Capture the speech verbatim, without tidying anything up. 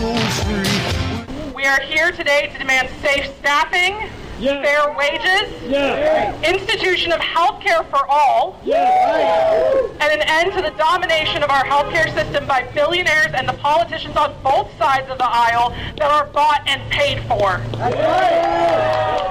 We are here today to demand safe staffing, yeah. fair wages, yeah. institution of health care for all, yeah. and an end to the domination of our healthcare system by billionaires and the politicians on both sides of the aisle that are bought and paid for.